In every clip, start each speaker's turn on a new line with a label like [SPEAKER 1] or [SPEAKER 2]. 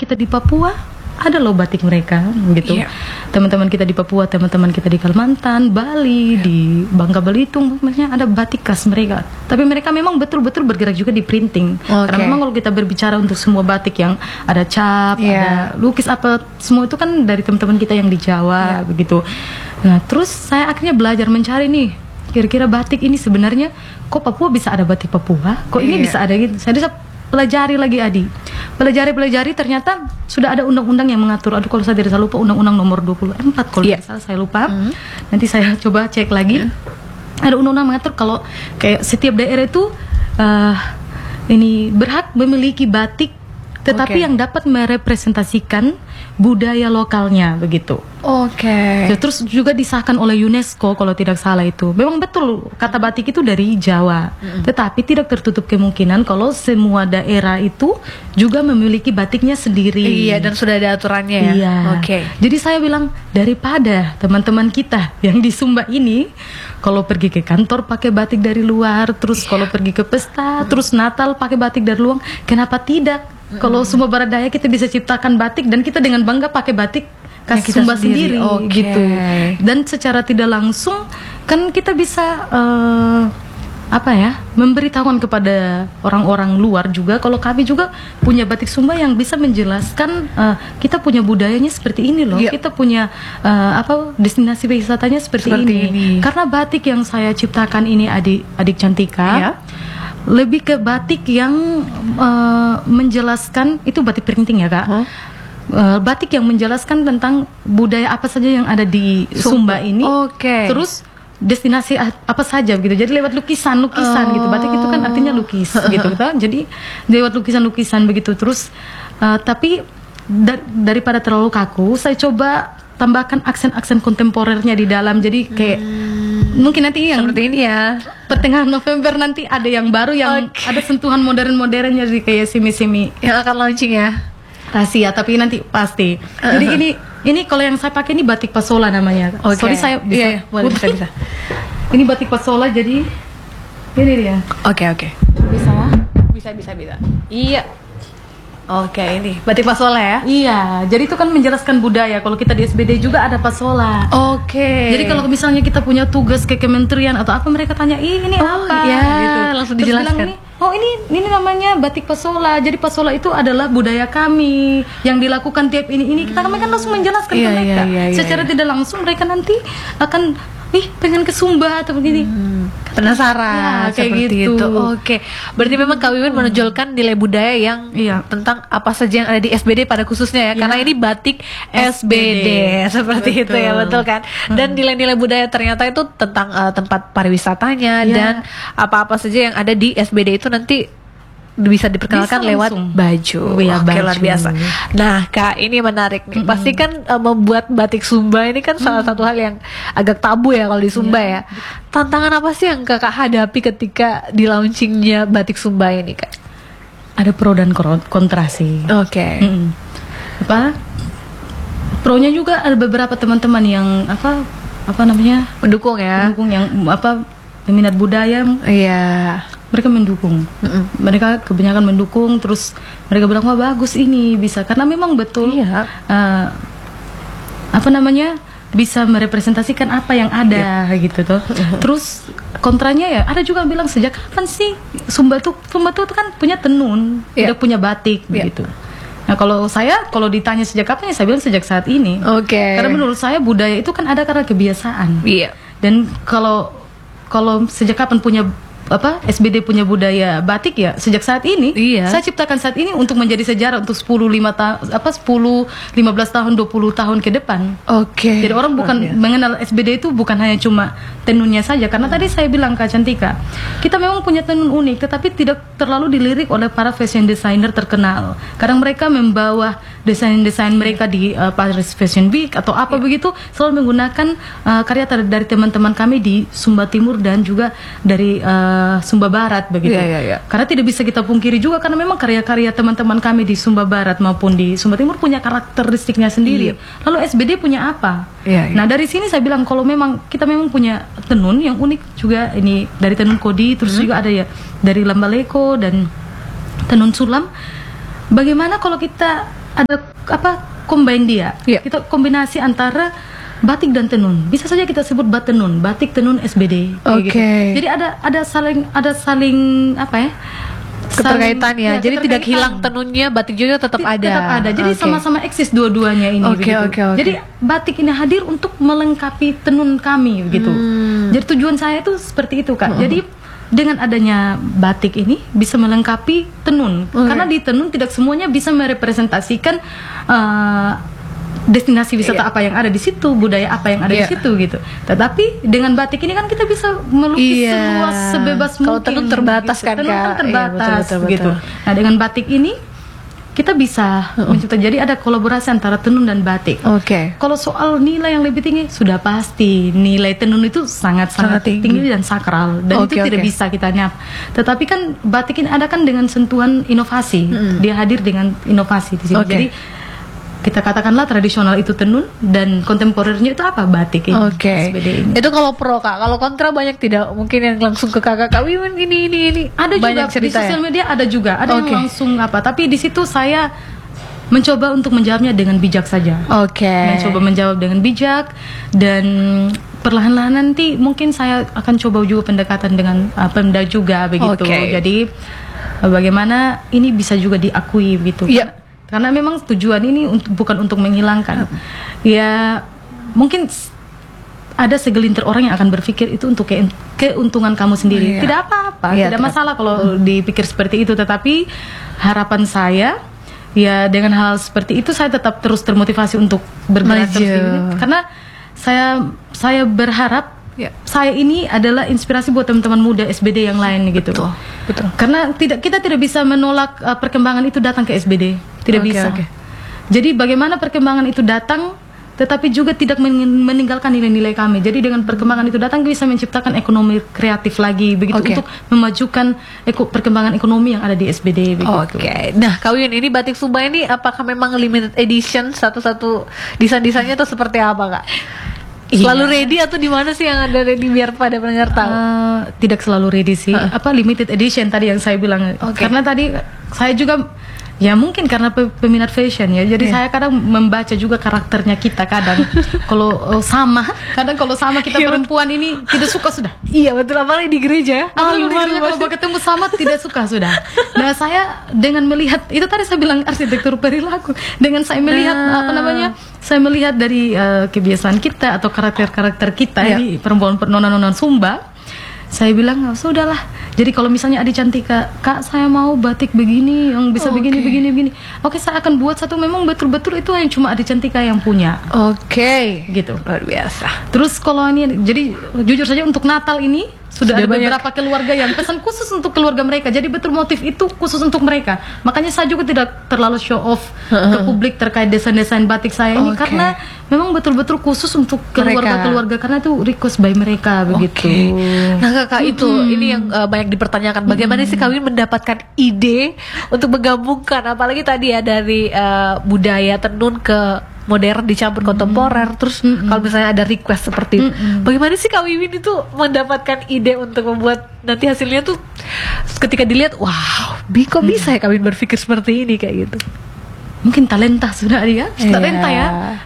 [SPEAKER 1] kita di Papua ada loh batik mereka gitu. Teman-teman kita di Papua, teman-teman kita di Kalimantan, Bali, di Bangka Belitung, maksudnya ada batik khas mereka. Tapi mereka memang betul-betul bergerak juga di printing. Karena memang kalau kita berbicara untuk semua batik yang ada cap, ada lukis apa, semua itu kan dari teman-teman kita yang di Jawa begitu. Nah, terus saya akhirnya belajar mencari nih, kira-kira batik ini sebenarnya kok Papua bisa ada batik Papua? Kok ini bisa ada gitu? Saya bisa pelajari lagi Adi. Pelajari ternyata sudah ada undang-undang yang mengatur. Aduh kalau saya tidak salah lupa, undang-undang nomor 24 kalau tidak salah saya lupa. Nanti saya coba cek lagi. Ada undang-undang mengatur kalau kayak setiap daerah itu ini berhak memiliki batik, tetapi yang dapat merepresentasikan budaya lokalnya begitu. Terus juga disahkan oleh UNESCO kalau tidak salah itu. Memang betul kata batik itu dari Jawa. Tetapi tidak tertutup kemungkinan kalau semua daerah itu juga memiliki batiknya sendiri.
[SPEAKER 2] Dan sudah ada aturannya ya.
[SPEAKER 1] Jadi saya bilang daripada teman-teman kita yang di Sumba ini kalau pergi ke kantor pakai batik dari luar, terus kalau pergi ke pesta, terus Natal pakai batik dari luar, kenapa tidak? Kalau Sumba Barat Daya kita bisa ciptakan batik dan kita dengan bangga pakai batik khas Sumba sendiri gitu. Dan secara tidak langsung kan kita bisa memberitahuan kepada orang-orang luar juga kalau kami juga punya batik Sumba yang bisa menjelaskan kita punya budayanya seperti ini loh. Kita punya destinasi wisatanya seperti ini. Karena batik yang saya ciptakan ini adik Cantika lebih ke batik yang menjelaskan, itu batik printing ya Kak. Batik yang menjelaskan tentang budaya apa saja yang ada di Sumba ini. Terus destinasi apa saja gitu. Jadi lewat lukisan gitu. Batik itu kan artinya lukis gitu. Jadi lewat lukisan begitu. Terus tapi daripada terlalu kaku, saya coba tambahkan aksen-aksen kontemporernya di dalam. Jadi kayak mungkin nanti yang
[SPEAKER 2] seperti ini ya,
[SPEAKER 1] pertengahan November nanti ada yang baru yang ada sentuhan modern-modernnya, jadi kayak semi-semi
[SPEAKER 2] yang akan launching ya,
[SPEAKER 1] rahasia tapi nanti pasti. Jadi ini kalau yang saya pakai ini batik Pasola namanya. Sorry saya bisa, bisa. Ini batik Pasola, jadi ini dia. Bisa. Iya.
[SPEAKER 2] Ini batik Pasola ya?
[SPEAKER 1] Iya, jadi itu kan menjelaskan budaya. Kalau kita di SBD juga ada Pasola. Jadi kalau misalnya kita punya tugas ke kementerian atau apa, mereka tanya, ini apa? Gitu.
[SPEAKER 2] Langsung dijelaskan.
[SPEAKER 1] Ini namanya batik Pasola. Jadi Pasola itu adalah budaya kami yang dilakukan tiap ini. Kami kan langsung menjelaskan ke mereka. Secara tidak langsung mereka nanti akan pengen ke Sumba atau begini.
[SPEAKER 2] Penasaran seperti
[SPEAKER 1] gitu.
[SPEAKER 2] Itu. Berarti memang Kak Wiwin menonjolkan nilai budaya yang tentang apa saja yang ada di SBD pada khususnya ya. Karena ini batik SBD seperti itu ya, betul kan? Dan nilai-nilai budaya ternyata itu tentang tempat pariwisatanya dan apa-apa saja yang ada di SBD itu nanti bisa diperkenalkan lewat baju. Luar biasa. Nah Kak, ini menarik nih. Pasti kan membuat batik Sumba ini kan salah satu hal yang agak tabu ya kalau di Sumba ya. Tantangan apa sih yang Kakak hadapi ketika di launchingnya batik Sumba ini Kak?
[SPEAKER 1] Ada pro dan kontra sih. Pronya juga ada beberapa teman-teman yang
[SPEAKER 2] mendukung ya.
[SPEAKER 1] Mendukung yang peminat budaya. Mereka mendukung. Mereka kebanyakan mendukung, terus mereka bilang wah bagus ini bisa, karena memang betul bisa merepresentasikan apa yang ada gitu tuh. Terus kontranya ya ada juga bilang, sejak kapan sih Sumba tuh kan punya tenun, tidak punya batik begitu. Nah kalau ditanya sejak kapan, ya saya bilang sejak saat ini. Karena menurut saya budaya itu kan ada karena kebiasaan. Dan kalau sejak kapan punya SBD punya budaya batik ya sejak saat ini. Saya ciptakan saat ini untuk menjadi sejarah untuk 15 tahun 20 tahun ke depan. Jadi orang bukan mengenal SBD itu bukan hanya cuma tenunnya saja, karena tadi saya bilang Kak Cantika, kita memang punya tenun unik tetapi tidak terlalu dilirik oleh para fashion designer terkenal. Kadang mereka membawa desain-desain mereka di Paris Fashion Week atau apa begitu, selalu menggunakan karya dari teman-teman kami di Sumba Timur dan juga dari Sumba Barat begitu. Karena tidak bisa kita pungkiri juga, karena memang karya-karya teman-teman kami di Sumba Barat maupun di Sumba Timur punya karakteristiknya sendiri. Lalu SBD punya apa? Nah dari sini saya bilang kalau memang kita memang punya tenun yang unik juga, ini dari tenun Kodi, terus juga ada ya dari Lambaleko dan tenun Sulam. Bagaimana kalau kita ada combine dia. Kita kombinasi antara batik dan tenun. Bisa saja kita sebut tenun, batik tenun SBD. Gitu. Jadi ada saling
[SPEAKER 2] keterkaitan ya. Jadi tidak hilang tenunnya, batik juga tetap ada.
[SPEAKER 1] Tetap ada. Jadi sama-sama eksis dua-duanya ini. Jadi batik ini hadir untuk melengkapi tenun kami begitu. Jadi tujuan saya itu seperti itu, Kak. Jadi dengan adanya batik ini bisa melengkapi tenun. Karena di tenun tidak semuanya bisa merepresentasikan destinasi wisata apa yang ada di situ, budaya apa yang ada di situ gitu. Tetapi dengan batik ini kan kita bisa melukis seluas sebebas mungkin.
[SPEAKER 2] Kalau tenun terbatas
[SPEAKER 1] gitu. Tenun kan terbatas gitu. Nah, dengan batik ini kita bisa menciptakan, jadi ada kolaborasi antara tenun dan batik. Kalau soal nilai yang lebih tinggi sudah pasti nilai tenun itu sangat tinggi dan sakral dan itu tidak bisa kita nyap. Tetapi kan batik ini ada kan dengan sentuhan inovasi. Dia hadir dengan inovasi di sini. Jadi kita katakanlah tradisional itu tenun dan kontemporernya itu apa, batik ini.
[SPEAKER 2] Itu kalau pro, Kak. Kalau kontra banyak tidak mungkin yang langsung ke Kak Wiwin ini.
[SPEAKER 1] Ada banyak juga cerita di sosial media, ada juga ada yang langsung tapi di situ saya mencoba untuk menjawabnya dengan bijak saja. Mencoba menjawab dengan bijak dan perlahan-lahan nanti mungkin saya akan coba juga pendekatan dengan Pemda juga begitu. Jadi bagaimana ini bisa juga diakui gitu. Karena memang tujuan ini bukan untuk menghilangkan. Ya mungkin ada segelintir orang yang akan berpikir itu untuk keuntungan kamu sendiri. Tidak apa-apa, tidak masalah kalau dipikir seperti itu. Tetapi harapan saya ya dengan hal seperti itu saya tetap terus termotivasi untuk bergerak terus ini. Karena saya berharap saya ini adalah inspirasi buat teman-teman muda SBD yang lain gitu. Betul. Karena kita tidak bisa menolak perkembangan itu datang ke SBD, tidak bisa. Jadi bagaimana perkembangan itu datang, tetapi juga tidak meninggalkan nilai-nilai kami. Jadi dengan perkembangan itu datang bisa menciptakan ekonomi kreatif lagi, begitu untuk memajukan perkembangan ekonomi yang ada di SBD. Begitu.
[SPEAKER 2] Nah, Kak Wiwin, ini batik Sumba ini apakah memang limited edition satu-satu desain-desainnya atau seperti apa, Kak? Selalu ready atau di mana sih yang ada ready biar pada pendengar tahu?
[SPEAKER 1] Tidak selalu ready sih. Limited edition tadi yang saya bilang. Karena tadi saya juga ya mungkin karena peminat fashion ya. Jadi saya kadang membaca juga karakternya kita kadang. Kalau sama kita perempuan ini tidak suka sudah.
[SPEAKER 2] Iya betul, apalagi di gereja.
[SPEAKER 1] Kalau ketemu sama tidak suka sudah. Nah, saya dengan melihat itu tadi saya bilang arsitektur perilaku. Dengan saya melihat saya melihat dari kebiasaan kita atau karakter-karakter kita ini perempuan nona-nona Sumba. Saya bilang sudahlah. Jadi kalau misalnya adik cantik, Kak saya mau batik begini yang bisa begini. Saya akan buat satu memang betul-betul itu yang cuma adik cantik yang punya. Gitu.
[SPEAKER 2] Luar biasa.
[SPEAKER 1] Terus kalau ini jadi jujur saja untuk Natal ini sudah ada beberapa keluarga yang pesan khusus untuk keluarga mereka. Jadi betul motif itu khusus untuk mereka. Makanya saya juga tidak terlalu show off ke publik terkait desain-desain batik saya ini karena memang betul-betul khusus untuk keluarga-keluarga karena itu request by mereka begitu.
[SPEAKER 2] Nah, Kakak itu ini yang banyak dipertanyakan. Bagaimana sih Kak Wiwin mendapatkan ide untuk menggabungkan apalagi tadi ya dari budaya tenun ke modern dicampur kontemporer. Terus kalau misalnya ada request seperti itu, bagaimana sih Kak Wiwin itu mendapatkan ide untuk membuat nanti hasilnya tuh ketika dilihat, wow, kok bisa ya Kak Wiwin berpikir seperti ini kayak gitu?
[SPEAKER 1] Mungkin talenta sudah ya, talenta ya.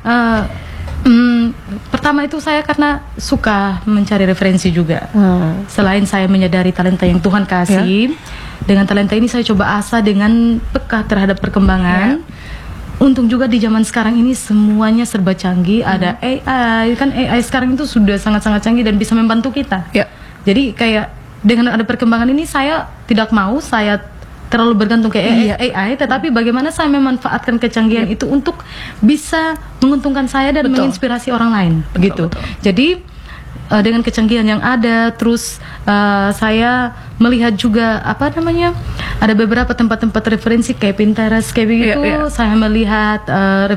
[SPEAKER 1] Pertama itu saya karena suka mencari referensi juga. Selain saya menyadari talenta yang Tuhan kasih, dengan talenta ini saya coba asah dengan peka terhadap perkembangan. Untung juga di zaman sekarang ini semuanya serba canggih, ada AI, kan AI sekarang itu sudah sangat-sangat canggih dan bisa membantu kita. Jadi kayak dengan ada perkembangan ini saya tidak mau saya terlalu bergantung ke AI, tetapi bagaimana saya memanfaatkan kecanggihan itu untuk bisa menguntungkan saya dan menginspirasi orang lain, begitu. Jadi dengan kecanggihan yang ada, terus saya melihat juga ada beberapa tempat-tempat referensi kayak Pinterest kayak begitu. Saya melihat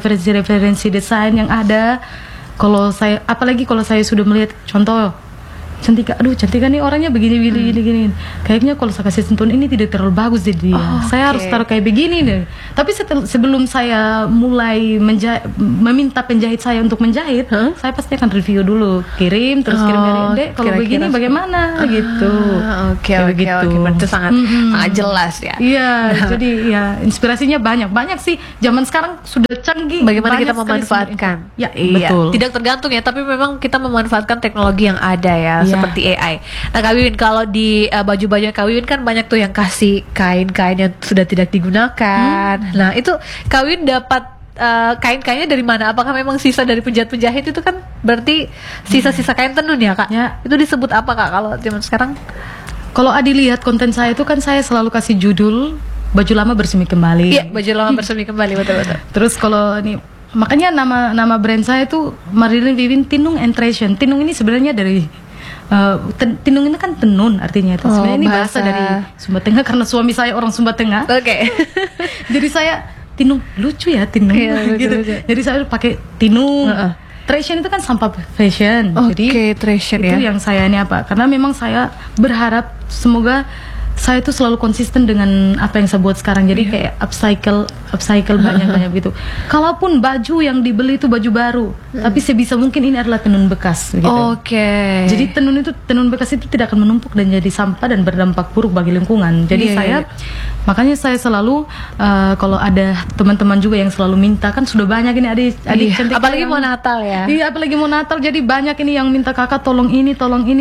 [SPEAKER 1] referensi-referensi desain yang ada. Apalagi kalau saya sudah melihat contoh Cantika, aduh Cantika nih orangnya begini. Kayaknya kalau saya kasih sentuhan ini tidak terlalu bagus di dia. Saya harus taruh kayak begini deh. Tapi sebelum saya mulai meminta penjahit saya untuk menjahit, saya pasti akan review dulu, kirim Dek, kalau begini bagaimana gitu.
[SPEAKER 2] Oke. Berarti sangat jelas ya.
[SPEAKER 1] Iya, jadi ya inspirasinya banyak sih. Zaman sekarang sudah canggih.
[SPEAKER 2] Bagaimana kita memanfaatkan?
[SPEAKER 1] Ya,
[SPEAKER 2] iya.
[SPEAKER 1] Betul.
[SPEAKER 2] Tidak tergantung ya, tapi memang kita memanfaatkan teknologi yang ada ya. Seperti AI. Nah Kak Wiwin, kalau di baju-baju Kak Wiwin kan banyak tuh yang kasih kain-kain yang sudah tidak digunakan. Nah itu Kak Wiwin dapat kain-kainnya dari mana? Apakah memang sisa dari penjahit-penjahit itu kan berarti sisa-sisa kain tenun ya Kak?
[SPEAKER 1] Ya.
[SPEAKER 2] Itu disebut apa Kak kalau zaman sekarang?
[SPEAKER 1] Kalau Adi lihat konten saya itu kan saya selalu kasih judul baju lama bersemi kembali.
[SPEAKER 2] Iya, baju lama bersemi kembali, betul.
[SPEAKER 1] Terus kalau ini makanya nama brand saya itu Marilyn Wiwin Tinung and Tradition. Tinung ini sebenarnya dari Tinung ini kan tenun artinya itu. Sebenarnya ini bahasa dari Sumba Tengah karena suami saya orang Sumba Tengah.
[SPEAKER 2] Oke.
[SPEAKER 1] Jadi saya Tinung, lucu ya Tinung. Gitu. Jadi saya pakai Tinung. Tradition itu kan sampah fashion. Jadi
[SPEAKER 2] Tradition
[SPEAKER 1] itu yang saya ini apa? Karena memang saya berharap semoga saya itu selalu konsisten dengan apa yang saya buat sekarang. Jadi kayak upcycle banyak begitu. Kalaupun baju yang dibeli itu baju baru, tapi sebisa mungkin ini adalah tenun bekas gitu. Jadi tenun bekas itu tidak akan menumpuk dan jadi sampah dan berdampak buruk bagi lingkungan. Jadi makanya saya selalu kalau ada teman-teman juga yang selalu minta, kan sudah banyak ini adik cantik.
[SPEAKER 2] Apalagi mau Natal ya.
[SPEAKER 1] Iya, apalagi mau Natal, jadi banyak ini yang minta kakak tolong ini.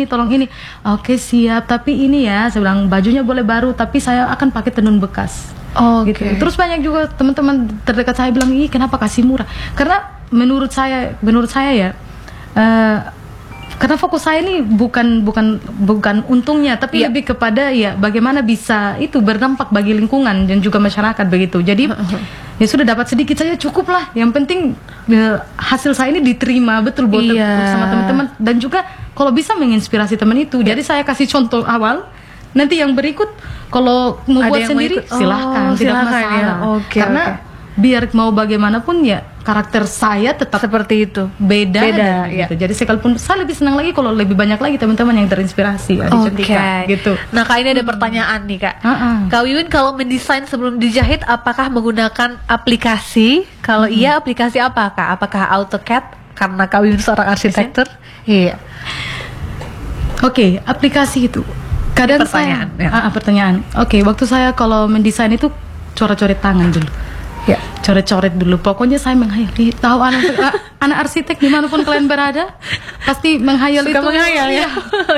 [SPEAKER 1] Oke, siap. Tapi ini ya, saya bilang bajunya boleh baru, tapi saya akan pakai tenun bekas. Gitu. Terus banyak juga teman-teman terdekat saya bilang, ih kenapa kasih murah? Karena menurut saya ya, karena fokus saya ini bukan untungnya, tapi lebih kepada ya bagaimana bisa itu berdampak bagi lingkungan dan juga masyarakat begitu. Jadi ya sudah dapat sedikit saja cukup lah. Yang penting hasil saya ini diterima betul buat sama teman-teman, dan juga kalau bisa menginspirasi teman itu. Jadi saya kasih contoh awal. Nanti yang berikut kalau mau buat sendiri silahkan, tidak masalah. Karena biar mau bagaimanapun ya karakter saya tetap seperti itu, beda gitu. Jadi sekalipun saya lebih senang lagi kalau lebih banyak lagi teman-teman yang terinspirasi gitu.
[SPEAKER 2] Nah Kak, ini ada pertanyaan nih Kak. Kak Wiwin kalau mendesain sebelum dijahit apakah menggunakan aplikasi? Kalau iya, aplikasi apa Kak? Apakah AutoCAD karena Kak Wiwin seorang arsitektur? Iya.
[SPEAKER 1] Oke, aplikasi itu kadang pertanyaan. Oke, waktu saya kalau mendesain itu coret-coret tangan dulu. Ya, coret-coret dulu. Pokoknya saya menghayal. Tahu anak arsitek dimanapun kalian berada, pasti menghayal.
[SPEAKER 2] Suka
[SPEAKER 1] itu.
[SPEAKER 2] Menghayal ya.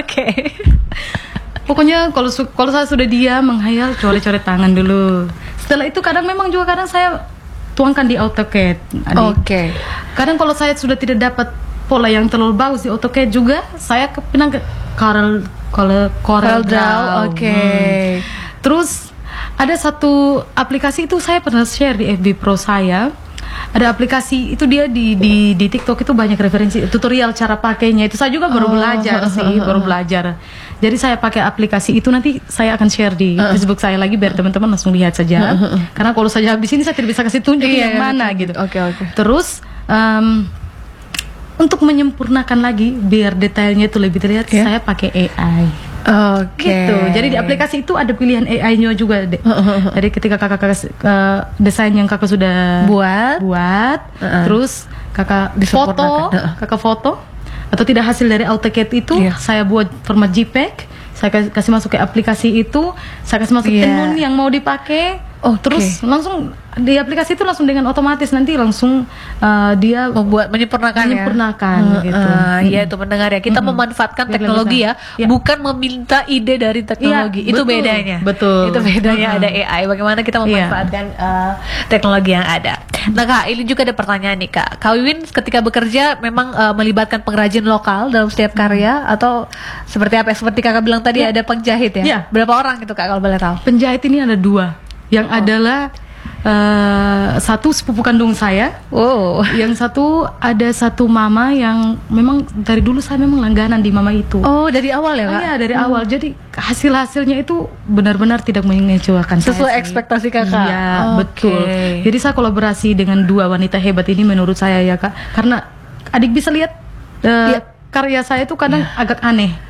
[SPEAKER 1] Pokoknya kalau saya sudah menghayal, coret-coret tangan dulu. Setelah itu kadang saya tuangkan di AutoCAD. Kadang kalau saya sudah tidak dapat pola yang terlalu bagus di AutoCAD juga, saya pindah ke CorelDRAW. Terus ada satu aplikasi itu saya pernah share di FB Pro saya. Ada aplikasi itu dia di TikTok itu banyak referensi tutorial cara pakainya. Itu saya juga baru belajar. Jadi saya pakai aplikasi itu, nanti saya akan share di Facebook saya lagi biar teman-teman langsung lihat saja. Karena kalau saja habis ini saya tidak bisa kasih tunjuk yang mana gitu. Terus untuk menyempurnakan lagi biar detailnya itu lebih terlihat, saya pakai AI. Gitu. Jadi di aplikasi itu ada pilihan AI-nya juga. Jadi ketika kakak desain yang kakak sudah buat, terus kakak foto atau tidak hasil dari AutoCAD itu, saya buat format JPEG, saya kasih masuk ke aplikasi itu, saya kasih masuk tenun yang mau dipakai. Terus langsung di aplikasi itu langsung dengan otomatis nanti langsung dia menyempurnakan gitu.
[SPEAKER 2] Ya itu mendengar ya, kita memanfaatkan teknologi ya, bukan meminta ide dari teknologi. Itu bedanya. Itu bedanya, ada AI. Bagaimana kita memanfaatkan teknologi yang ada. Nah Kak, ini juga ada pertanyaan nih Kak. Kak Wiwin ketika bekerja memang melibatkan pengrajin lokal dalam setiap karya atau seperti apa? Seperti Kakak bilang tadi ada penjahit ya. Berapa orang itu Kak kalau boleh tahu?
[SPEAKER 1] Penjahit ini ada 2. Yang adalah satu sepupu kandung saya. Yang satu ada satu mama yang memang dari dulu saya memang langganan di mama itu.
[SPEAKER 2] Dari awal ya Kak?
[SPEAKER 1] Iya, dari awal. Jadi hasilnya itu benar-benar tidak mengecewakan
[SPEAKER 2] sesuai ekspektasi Kakak.
[SPEAKER 1] Iya, betul. Jadi saya kolaborasi dengan 2 wanita hebat ini menurut saya ya Kak. Karena adik bisa lihat karya saya itu kadang agak aneh.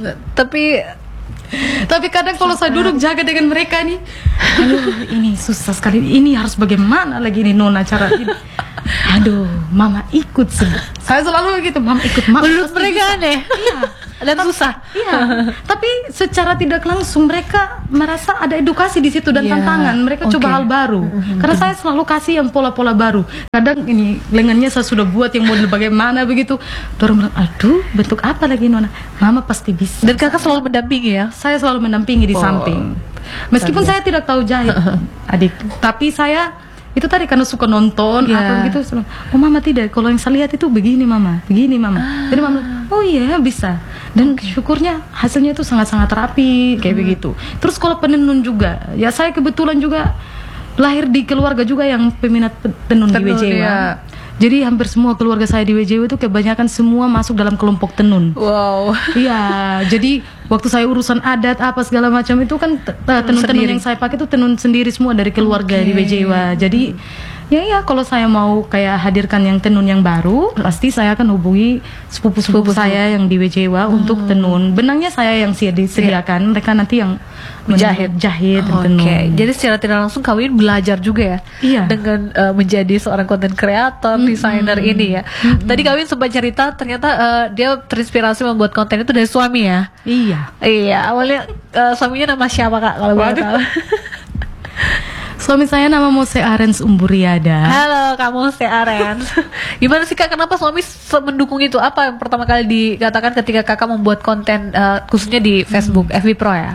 [SPEAKER 1] Tapi kadang kalau saya duduk jaga dengan mereka nih, aduh ini susah sekali, ini harus bagaimana lagi nih Nona cara ini. Aduh, mama ikut sih. Saya selalu begitu, mama ikut.
[SPEAKER 2] Menurut mereka aneh.
[SPEAKER 1] Iya.
[SPEAKER 2] Dan susah.
[SPEAKER 1] Iya. Tapi secara tidak langsung mereka merasa ada edukasi di situ dan tantangan. Mereka coba hal baru. Karena saya selalu kasih yang pola-pola baru. Kadang ini lengannya saya sudah buat yang model bagaimana begitu. Dorong bilang, aduh bentuk apa lagi Nona? Mama pasti bisa.
[SPEAKER 2] Dan kakak selalu mendampingi ya?
[SPEAKER 1] Saya selalu mendampingi di samping. Meskipun saya tidak tahu jahit, adik. Tapi saya itu tadi karena suka nonton apa gitu, oh mama tidak, kalau yang saya lihat itu begini mama. Jadi mama, oh iya bisa. Dan syukurnya hasilnya itu sangat-sangat rapi kayak begitu. Terus kalau penenun juga, ya saya kebetulan juga lahir di keluarga juga yang peminat tenun di WJW. Ya. Jadi hampir semua keluarga saya di WJW itu kebanyakan semua masuk dalam kelompok tenun.
[SPEAKER 2] Wow.
[SPEAKER 1] Iya, jadi waktu saya urusan adat apa segala macam itu kan tenun-tenun yang saya pakai itu tenun sendiri semua dari keluarga di WJW. Jadi ya kalau saya mau kayak hadirkan yang tenun yang baru, pasti saya akan hubungi sepupu-sepupu saya yang di WJW untuk tenun. Benangnya saya yang disediakan, mereka nanti yang jahit dan tenun.
[SPEAKER 2] Jadi secara tidak langsung kawin belajar juga ya dengan menjadi seorang konten kreator, desainer ini ya. Tadi kawin sempat cerita ternyata dia terinspirasi membuat konten itu dari suami ya. Iya, awalnya suaminya nama siapa Kak kalau boleh tahu?
[SPEAKER 1] Suami saya nama Mose Arens Umburiada.
[SPEAKER 2] Halo Kak Mose Arens. Gimana sih Kak, kenapa suami mendukung itu? Apa yang pertama kali dikatakan ketika kakak membuat konten khususnya di Facebook FB Pro ya?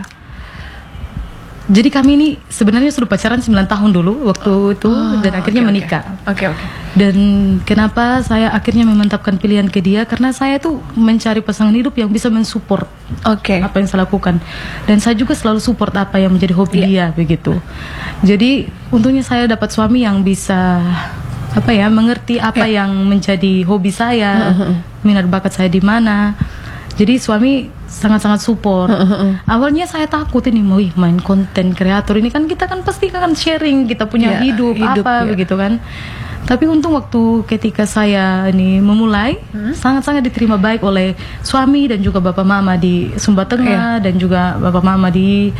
[SPEAKER 1] Jadi kami ini sebenarnya sudah pacaran 9 tahun dulu waktu itu dan akhirnya menikah.
[SPEAKER 2] Oke.
[SPEAKER 1] Dan kenapa saya akhirnya memantapkan pilihan ke dia, karena saya tuh mencari pasangan hidup yang bisa mensupport apa yang saya lakukan. Dan saya juga selalu support apa yang menjadi hobi dia begitu. Jadi untungnya saya dapat suami yang bisa mengerti apa yang menjadi hobi saya, minat bakat saya di mana. Jadi suami sangat-sangat support. Awalnya saya takut ini main konten kreator ini kan kita kan pasti akan sharing kita punya hidup begitu kan. Tapi untung waktu ketika saya ini memulai sangat-sangat diterima baik oleh suami dan juga bapak mama di Sumba Tengah dan juga bapak mama di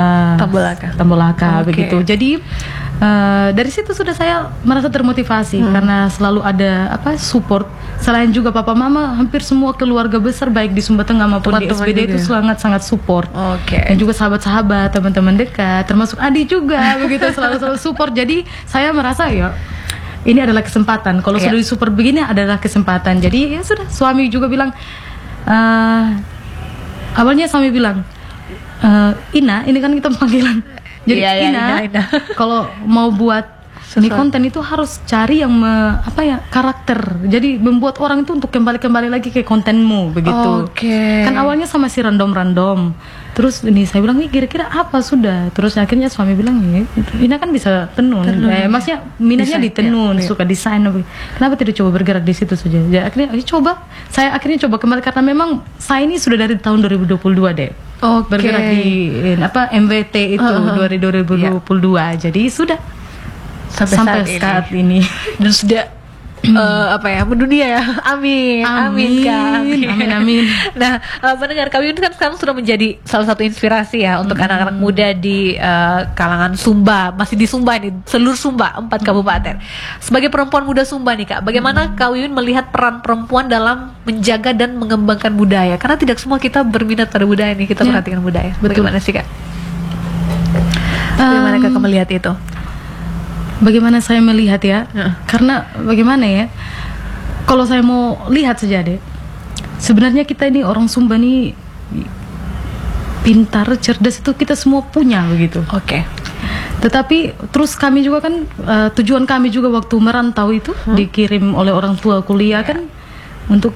[SPEAKER 1] Tambolaka begitu. Jadi dari situ sudah saya merasa termotivasi karena selalu ada support. Selain juga papa mama, hampir semua keluarga besar baik di Sumba Tengah maupun di SBD itu sangat sangat support. Dan juga sahabat-sahabat, teman-teman dekat, termasuk Adi juga begitu selalu support. Jadi saya merasa ini adalah kesempatan. Kalau sudah disupport begini adalah kesempatan. Jadi ya sudah, suami juga bilang awalnya suami bilang Ina, ini kan kita panggilan. Jadi Ina. Kalau mau buat ini konten itu harus cari yang karakter. Jadi membuat orang itu untuk kembali lagi ke kontenmu begitu. Kan awalnya sama si random. Terus ini saya bilang, kira-kira apa sudah. Terus akhirnya suami bilang, ini kan bisa tenun. Maksudnya minatnya di tenun, suka desain. Kenapa tidak coba bergerak di situ saja? Jadi akhirnya saya akhirnya coba kembali karena memang saya ini sudah dari tahun 2022 deh. Bergerak di MWT itu dari 2022. Jadi sudah sampai saat ini.
[SPEAKER 2] Dan sudah mendunia ya. Amin Kak. Amin. Nah, pendengar kami ini kan sekarang sudah menjadi salah satu inspirasi ya untuk anak-anak muda di kalangan Sumba, masih di Sumba ini, seluruh Sumba 4 kabupaten. Sebagai perempuan muda Sumba nih Kak, bagaimana Kak Wiwin melihat peran perempuan dalam menjaga dan mengembangkan budaya? Karena tidak semua kita berminat pada budaya nih, kita perhatikan budaya. Bagaimana sih Kak? Bagaimana Kakak melihat itu?
[SPEAKER 1] Bagaimana saya melihat ya? Karena bagaimana ya? Kalau saya mau lihat saja deh, sebenarnya kita ini orang Sumba nih pintar, cerdas itu kita semua punya begitu. Tetapi terus kami juga kan tujuan kami juga waktu merantau itu dikirim oleh orang tua kuliah kan untuk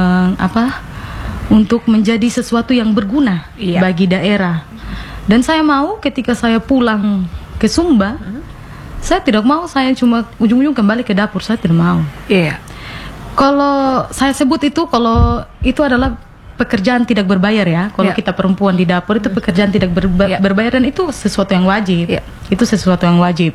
[SPEAKER 1] untuk menjadi sesuatu yang berguna bagi daerah. Dan saya mau ketika saya pulang ke Sumba, saya tidak mau saya cuma ujung-ujung kembali ke dapur, saya tidak mau. Kalau saya sebut itu, kalau itu adalah pekerjaan tidak berbayar ya. Kalau kita perempuan di dapur itu pekerjaan tidak berbayar dan itu sesuatu yang wajib. Itu sesuatu yang wajib.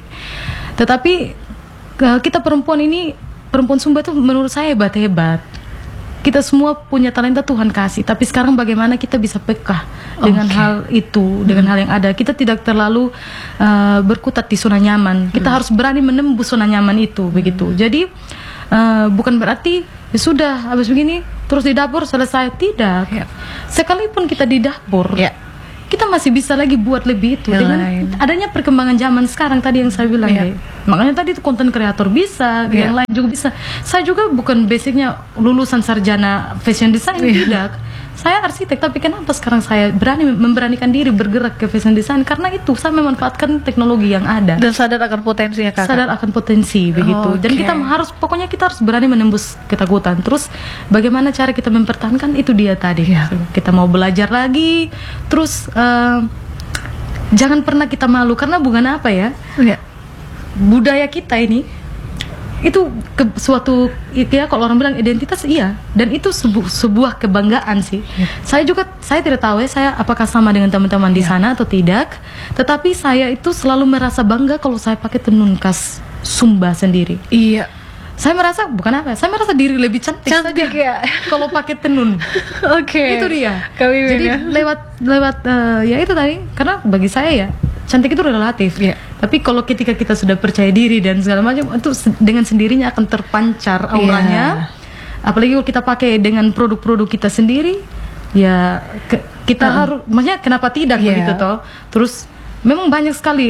[SPEAKER 1] Tetapi kita perempuan ini, perempuan Sumba itu menurut saya hebat-hebat. kita semua punya talenta Tuhan kasih, tapi sekarang bagaimana kita bisa peka dengan hal itu, dengan hal yang ada. Kita tidak terlalu berkutat di zona nyaman. Kita harus berani menembus zona nyaman itu, begitu. Jadi bukan berarti ya sudah habis begini terus di dapur selesai, tidak. Sekalipun kita di dapur, kita masih bisa lagi buat lebih itu dengan adanya perkembangan zaman sekarang tadi yang saya bilang. Makanya tadi itu konten kreator bisa, yang lain juga bisa. Saya juga bukan basicnya lulusan sarjana fashion design, tidak. Saya arsitek, tapi kenapa sekarang saya memberanikan diri bergerak ke fashion design? Karena itu saya memanfaatkan teknologi yang ada
[SPEAKER 2] dan sadar akan potensinya, Kakak.
[SPEAKER 1] Sadar akan potensi, begitu. Dan kita harus, pokoknya kita harus berani menembus ketakutan. Terus bagaimana cara kita mempertahankan, itu dia tadi. Kita mau belajar lagi. Terus jangan pernah kita malu, karena bukan apa ya, budaya kita ini itu suatu, ya kalau orang bilang identitas, iya, dan itu sebuah kebanggaan sih. Saya tidak tahu ya saya apakah sama dengan teman-teman di sana atau tidak, tetapi saya itu selalu merasa bangga kalau saya pakai tenun khas Sumba sendiri. Saya merasa bukan apa, saya merasa diri lebih cantik saja
[SPEAKER 2] ya
[SPEAKER 1] kalau pakai tenun. Itu dia. Jadi lewat ya itu tadi, karena bagi saya ya cantik itu relatif. Tapi kalau ketika kita sudah percaya diri dan segala macam, itu dengan sendirinya akan terpancar auranya. Apalagi kalau kita pakai dengan produk-produk kita sendiri, ya kita harus, maksudnya kenapa tidak begitu toh. Terus memang banyak sekali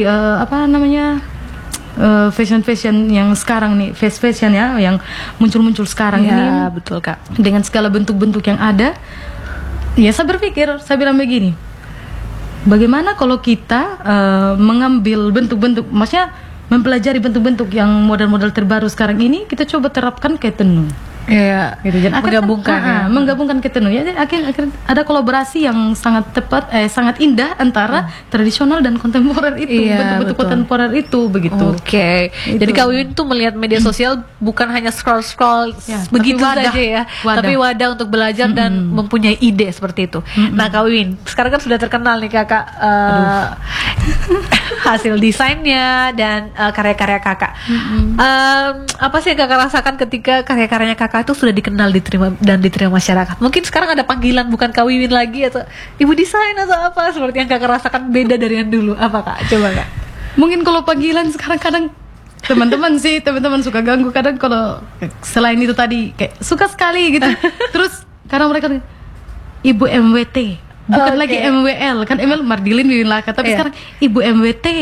[SPEAKER 1] fashion yang sekarang nih, fast fashion ya, yang muncul sekarang ini.
[SPEAKER 2] Betul, Kak.
[SPEAKER 1] Dengan segala bentuk-bentuk yang ada. Ya saya berpikir, saya bilang begini, bagaimana kalau kita mengambil bentuk-bentuk, maksudnya mempelajari bentuk-bentuk yang model-model terbaru sekarang ini, kita coba terapkan ke tenun.
[SPEAKER 2] Gitu.
[SPEAKER 1] Menggabungkan ke tenun. Jadi akhirnya ada kolaborasi yang sangat tepat, sangat indah antara tradisional dan kontemporer itu, bentuk-bentuk kontemporer itu, begitu.
[SPEAKER 2] Jadi Kak Wiwin tuh melihat media sosial bukan hanya scroll begitu saja ya, tapi wadah untuk belajar dan mempunyai ide seperti itu. Nah, Kak Wiwin, sekarang kan sudah terkenal nih Kakak, hasil desainnya dan karya-karya Kakak. Apa sih yang Kakak rasakan ketika karya-karyanya Kakak itu sudah dikenal, diterima masyarakat? Mungkin sekarang ada panggilan bukan Kak Wiwin lagi atau Ibu Desain atau apa, seperti yang Kakak rasakan beda dari yang dulu. Apa Kak? Coba Kak.
[SPEAKER 1] Mungkin kalau panggilan sekarang kadang teman-teman suka ganggu kadang, kalau selain itu tadi kayak suka sekali gitu. Terus kadang mereka Ibu MWT, bukan lagi MWL, kan ML Mardilin Wiwin Laka, tapi sekarang Ibu MWT,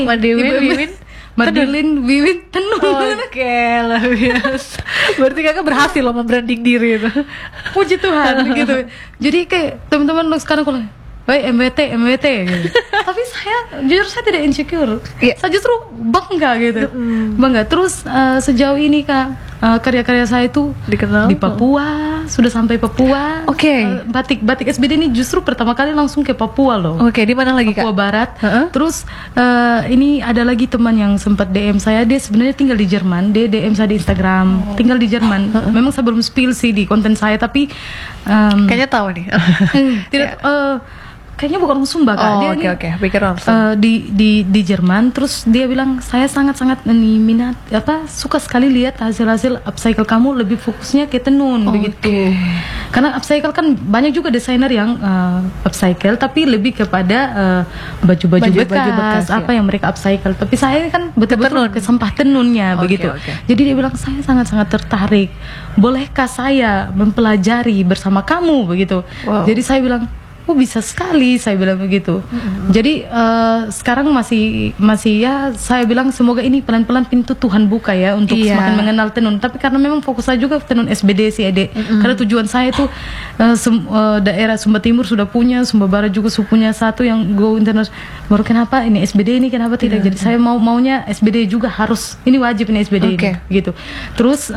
[SPEAKER 1] Mardilin Wiwin Tenun.
[SPEAKER 2] Luar biasa. Berarti Kakak berhasil loh membranding diri itu.
[SPEAKER 1] Puji Tuhan gitu. Jadi kayak teman-teman sekarang kalau MWT gitu. Tapi jujur saya tidak insecure. Saya justru bangga gitu. Bangga. Terus sejauh ini Kak, karya-karya saya itu
[SPEAKER 2] dikenal
[SPEAKER 1] di Papua, sudah sampai Papua. Batik SBD ini justru pertama kali langsung ke Papua loh.
[SPEAKER 2] Di mana lagi Kak?
[SPEAKER 1] Papua Barat. Terus ini ada lagi teman yang sempat DM saya, dia sebenarnya tinggal di Jerman. Dia DM saya di Instagram, tinggal di Jerman. Memang saya belum spill sih di konten saya, tapi
[SPEAKER 2] kayaknya tahu nih.
[SPEAKER 1] Tidak. Kayaknya bukan orang Sumba Kak.
[SPEAKER 2] Dia pikir orang
[SPEAKER 1] di Jerman. Terus dia bilang, saya sangat-sangat minat, suka sekali lihat hasil-hasil upcycle kamu, lebih fokusnya ke tenun begitu. Karena upcycle kan banyak juga desainer yang upcycle, tapi lebih kepada baju-baju bekas, apa yang mereka upcycle. Tapi saya kan betul-betul ke sampah tenunnya begitu. Jadi dia bilang, saya sangat-sangat tertarik. Bolehkah saya mempelajari bersama kamu begitu? Jadi saya bilang, bisa sekali, saya bilang begitu. Jadi sekarang masih ya, saya bilang semoga ini pelan-pelan pintu Tuhan buka ya untuk semakin mengenal tenun. Tapi karena memang fokus saya juga tenun SBD sih Ade. Karena tujuan saya itu daerah Sumba Timur sudah punya, Sumba Barat juga sudah punya satu yang go internasional. Baru kenapa ini SBD ini kenapa tidak? Jadi saya maunya SBD juga harus, ini wajib ini SBD ini gitu. Terus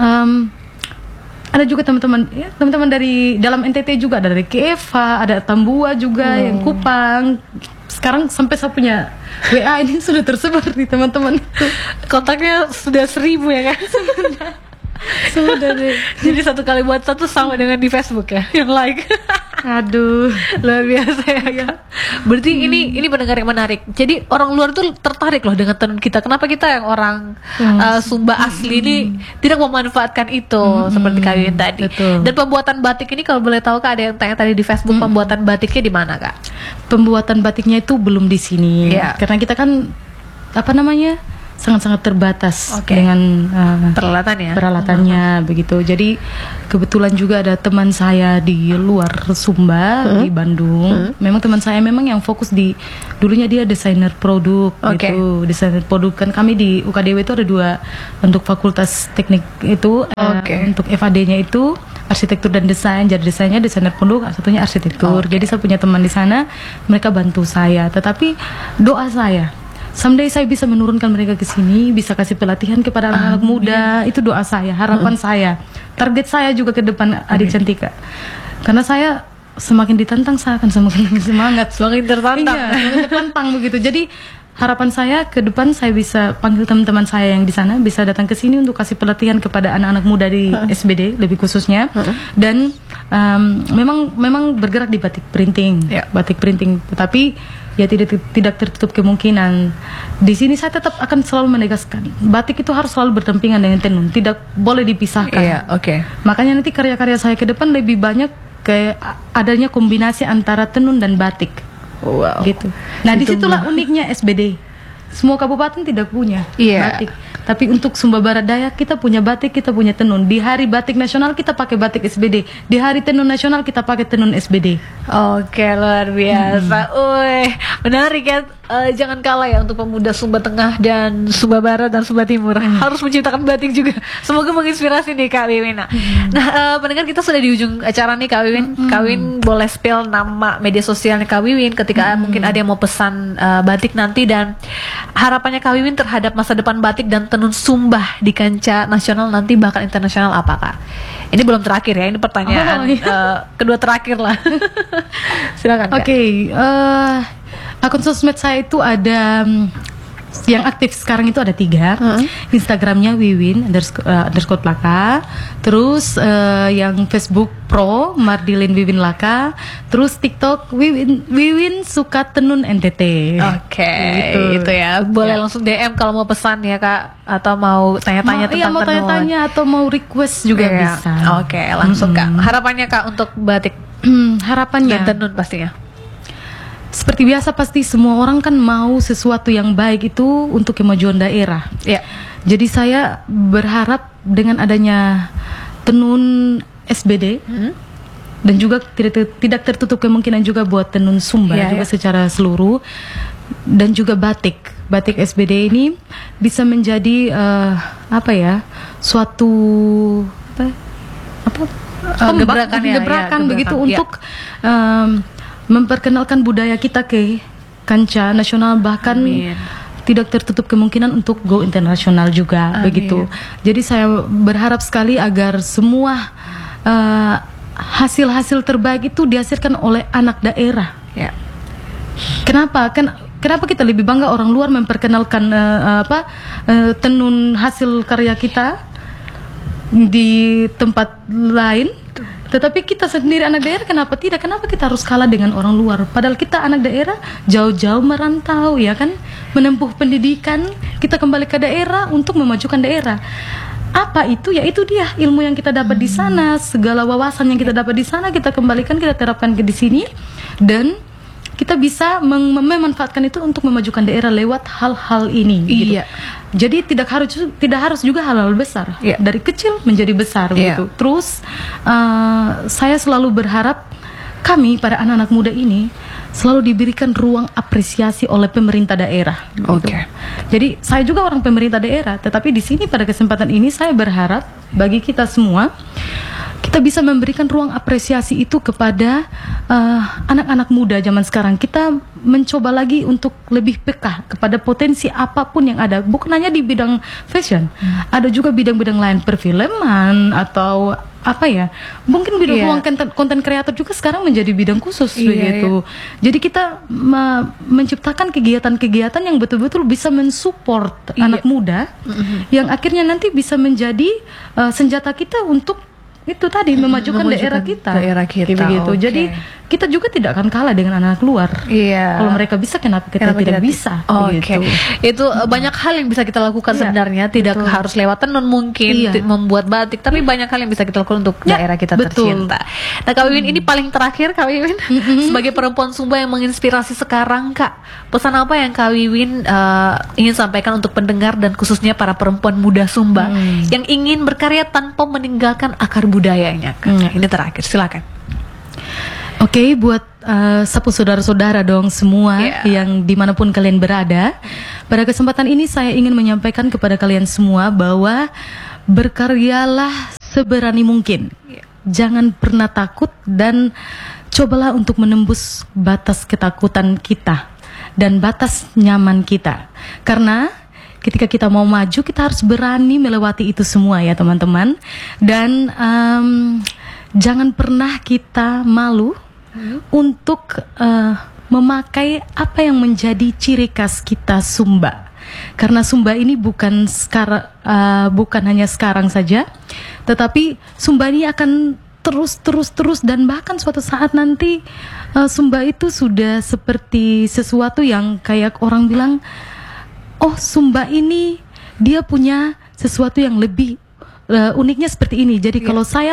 [SPEAKER 1] ada juga teman-teman dari dalam NTT juga, ada dari Keva, ada Tambua juga, yang Kupang. Sekarang sampai saya punya WA ini sudah tersebar di teman-teman itu.
[SPEAKER 2] Kontaknya sudah 1000 ya kan? Sudah deh. Jadi satu kali buat satu sama dengan di Facebook ya, yang like.
[SPEAKER 1] Aduh,
[SPEAKER 2] luar biasa ya Kak. Berarti ini pendengar yang menarik. Jadi orang luar tuh tertarik loh dengan tenun kita. Kenapa kita yang orang Sumba asli ini tidak memanfaatkan itu seperti Kak Wiwin tadi.
[SPEAKER 1] Betul.
[SPEAKER 2] Dan pembuatan batik ini kalau boleh tahu Kak, ada yang tanya tadi di Facebook, pembuatan batiknya di mana Kak?
[SPEAKER 1] Pembuatan batiknya itu belum di sini, karena kita kan sangat-sangat terbatas dengan peralatannya begitu. Jadi kebetulan juga ada teman saya di luar Sumba di Bandung. Memang teman saya yang fokus dulunya dia desainer produk gitu, desainer produk. Kan kami di UKDW itu ada 2 untuk fakultas teknik itu, untuk FAD-nya itu arsitektur dan desain. Jadi desainnya desainer produk, satunya arsitektur. Jadi saya punya teman di sana, mereka bantu saya. Tetapi doa saya, someday saya bisa menurunkan mereka ke sini, bisa kasih pelatihan kepada anak-anak muda. Itu doa saya, harapan saya, target saya juga ke depan Adik Cantika. Karena saya semakin ditantang, saya akan semakin semangat,
[SPEAKER 2] semakin tertantang.
[SPEAKER 1] Iya, semakin tertantang begitu. Jadi harapan saya ke depan saya bisa panggil teman-teman saya yang di sana, bisa datang ke sini untuk kasih pelatihan kepada anak-anak muda di SBD lebih khususnya. Dan memang bergerak di batik printing, tetapi ya tidak tertutup kemungkinan. Di sini saya tetap akan selalu menegaskan, batik itu harus selalu berdampingan dengan tenun, tidak boleh dipisahkan. Makanya nanti karya-karya saya ke depan lebih banyak ke adanya kombinasi antara tenun dan batik. Gitu. Nah, disitulah uniknya SBD. Semua kabupaten tidak punya batik, tapi untuk Sumba Barat Daya kita punya batik, kita punya tenun. Di hari batik nasional kita pakai batik SBD, di hari tenun nasional kita pakai tenun SBD.
[SPEAKER 2] Luar biasa. Menarik ya. Jangan kalah ya untuk pemuda Sumba Tengah dan Sumba Barat dan Sumba Timur. Harus menciptakan batik juga. Semoga menginspirasi nih Kak Wiwin. Nah, pendengar, kita sudah di ujung acara nih Kak Wiwin. Kak Wiwin boleh spill nama media sosialnya Kak Wiwin ketika mungkin ada yang mau pesan batik nanti, dan harapannya Kak Wiwin terhadap masa depan batik dan tenun Sumba di kancah nasional nanti bahkan internasional apa Kak? Ini belum terakhir ya, ini pertanyaan kedua terakhir lah. Silakan Kak.
[SPEAKER 1] Akun sosmed saya itu ada yang aktif sekarang itu ada 3. Instagramnya Wiwin_Laka, terus yang Facebook Pro Mardilin Wiwin Laka, terus TikTok Wiwin Suka Tenun NTT.
[SPEAKER 2] Itu ya. Boleh langsung DM kalau mau pesan ya Kak, atau mau tanya-tanya tentang
[SPEAKER 1] mau
[SPEAKER 2] tenun.
[SPEAKER 1] tanya-tanya atau mau request juga bisa.
[SPEAKER 2] Langsung Kak. Harapannya Kak untuk batik
[SPEAKER 1] harapannya
[SPEAKER 2] dan tenun pastinya.
[SPEAKER 1] Seperti biasa, pasti semua orang kan mau sesuatu yang baik itu untuk kemajuan daerah. Jadi saya berharap dengan adanya tenun SBD dan juga tidak tertutup kemungkinan juga buat tenun Sumba juga secara seluruh, dan juga batik SBD ini bisa menjadi suatu gebrakan begitu untuk memperkenalkan budaya kita ke kancah nasional, bahkan tidak tertutup kemungkinan untuk go internasional juga. Begitu. Jadi saya berharap sekali agar semua hasil-hasil terbaik itu dihasilkan oleh anak daerah. Kenapa kita lebih bangga orang luar memperkenalkan tenun hasil karya kita di tempat lain, tetapi kita sendiri anak daerah kenapa tidak? Kenapa kita harus kalah dengan orang luar? Padahal kita anak daerah jauh-jauh merantau, ya kan, menempuh pendidikan, kita kembali ke daerah untuk memajukan daerah. Apa itu? Ya itu dia ilmu yang kita dapat di sana, segala wawasan yang kita dapat di sana kita kembalikan, kita terapkan ke di sini, dan kita bisa memanfaatkan itu untuk memajukan daerah lewat hal-hal ini. Gitu. Jadi tidak harus juga hal-hal besar. Dari kecil menjadi besar gitu. Terus saya selalu berharap kami para anak-anak muda ini selalu diberikan ruang apresiasi oleh pemerintah daerah. Gitu. Jadi saya juga orang pemerintah daerah, tetapi di sini pada kesempatan ini saya berharap bagi kita semua, kita bisa memberikan ruang apresiasi itu kepada anak-anak muda zaman sekarang. Kita mencoba lagi untuk lebih peka kepada potensi apapun yang ada, bukan hanya di bidang fashion, ada juga bidang-bidang lain, perfilman atau apa ya, mungkin bidang ruang konten kreator juga sekarang menjadi bidang khusus begitu. Jadi kita menciptakan kegiatan-kegiatan yang betul-betul bisa mensupport anak muda, yang akhirnya nanti bisa menjadi senjata kita untuk itu tadi memajukan daerah kita. Begitu.
[SPEAKER 2] Okay.
[SPEAKER 1] Jadi kita juga tidak akan kalah dengan anak luar.
[SPEAKER 2] Iya.
[SPEAKER 1] Kalau mereka bisa, kenapa kita tidak bisa?
[SPEAKER 2] Oke. Itu banyak hal yang bisa kita lakukan sebenarnya. Tidak harus lewat tenun mungkin membuat batik, tapi banyak hal yang bisa kita lakukan untuk daerah kita tercinta. Nah, Kak Wiwin, ini paling terakhir, Kak Wiwin, sebagai perempuan Sumba yang menginspirasi sekarang, Kak, pesan apa yang Kak Wiwin ingin sampaikan untuk pendengar dan khususnya para perempuan muda Sumba yang ingin berkarya tanpa meninggalkan akar budayanya, Kak? Ini terakhir, silakan.
[SPEAKER 1] Oke, buat sapu saudara-saudara dong semua yang dimanapun kalian berada. Pada kesempatan ini saya ingin menyampaikan kepada kalian semua bahwa berkaryalah seberani mungkin. Jangan pernah takut dan cobalah untuk menembus batas ketakutan kita dan batas nyaman kita. Karena ketika kita mau maju, kita harus berani melewati itu semua ya teman-teman. Dan jangan pernah kita malu untuk memakai apa yang menjadi ciri khas kita Sumba. Karena Sumba ini bukan hanya sekarang saja, tetapi Sumba ini akan terus dan bahkan suatu saat nanti Sumba itu sudah seperti sesuatu yang kayak orang bilang, oh Sumba ini dia punya sesuatu yang lebih uniknya seperti ini. Jadi kalau saya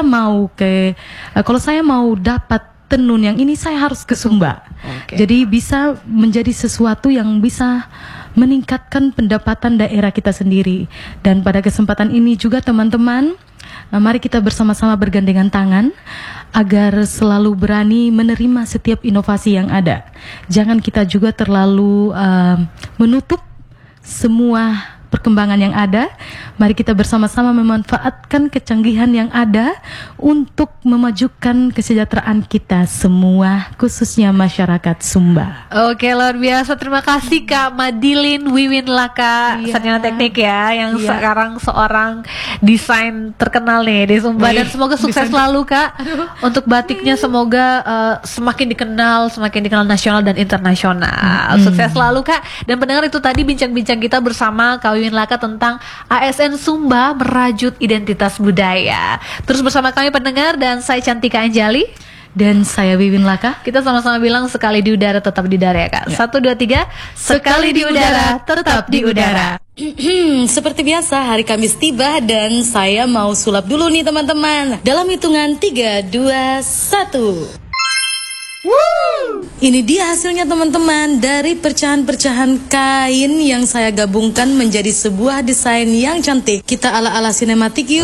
[SPEAKER 1] mau dapat tenun yang ini, saya harus ke Sumba. Jadi bisa menjadi sesuatu yang bisa meningkatkan pendapatan daerah kita sendiri. Dan pada kesempatan ini juga teman-teman, mari kita bersama-sama bergandengan tangan agar selalu berani menerima setiap inovasi yang ada. Jangan kita juga terlalu menutup semua perkembangan yang ada. Mari kita bersama-sama memanfaatkan kecanggihan yang ada untuk memajukan kesejahteraan kita semua, khususnya masyarakat Sumba.
[SPEAKER 2] Oke, luar biasa. Terima kasih Kak Madilin Wiwin Laka, sarjana teknik ya, yang sekarang seorang desain terkenal nih di Sumba. Dan semoga sukses selalu Kak. Untuk batiknya semoga semakin dikenal nasional dan internasional. Sukses selalu Kak. Dan pendengar, itu tadi bincang-bincang kita bersama Kak Wiwin Laka tentang ASN Sumba merajut identitas budaya. Terus bersama kami pendengar, dan saya Cantika Anjali
[SPEAKER 1] dan saya Wiwin Laka.
[SPEAKER 2] Kita sama-sama bilang sekali di udara tetap di udara ya Kak. 1, 2, 3. Sekali di udara tetap di udara.
[SPEAKER 1] Seperti biasa hari Kamis tiba dan saya mau sulap dulu nih teman-teman. Dalam hitungan 3, 2, 1. Ini dia hasilnya teman-teman, dari pecahan-pecahan kain yang saya gabungkan menjadi sebuah desain yang cantik. Kita ala-ala sinematik yuk.